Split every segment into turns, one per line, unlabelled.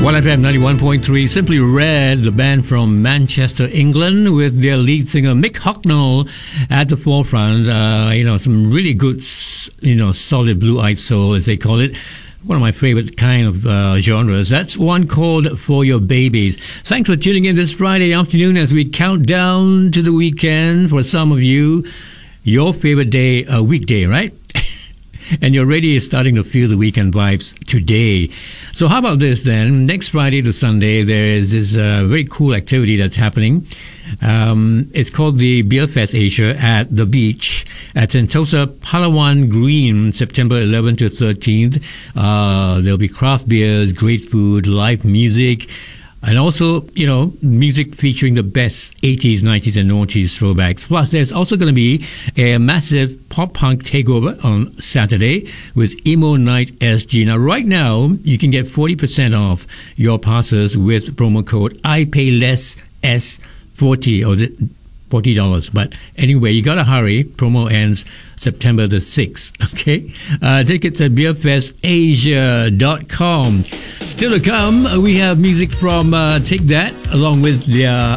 1FM 91.3, Simply Red, the band from Manchester, England, with their lead singer Mick Hucknall at the forefront. Some really good, solid blue-eyed soul, as they call it. One of my favorite kind of genres. That's one called For Your Babies. Thanks for tuning in this Friday afternoon as we count down to the weekend. For some of you, your favorite day, a weekday, right? And you're already starting to feel the weekend vibes today. So how about this then? Next Friday to Sunday, there is this very cool activity that's happening. It's called the Beer Fest Asia at the beach at Sentosa Palawan Green, September 11th to 13th. There'll be craft beers, great food, live music, and also, music featuring the best 80s, 90s, and noughties throwbacks. Plus, there's also going to be a massive pop-punk takeover on Saturday with Emo Night SG. Now, right now, you can get 40% off your passes with promo code IPayLessS40, or is it $40? But anyway, you got to hurry. Promo ends September the 6th, okay? Tickets at beerfestasia.com. Still to come, we have music from Take That, along with their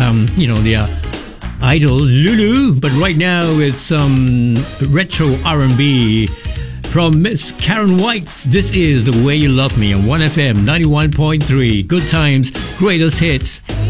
idol Lulu. But right now, it's some retro R&B from Miss Karen White. This is The Way You Love Me on 1FM 91.3. Good times, greatest hits.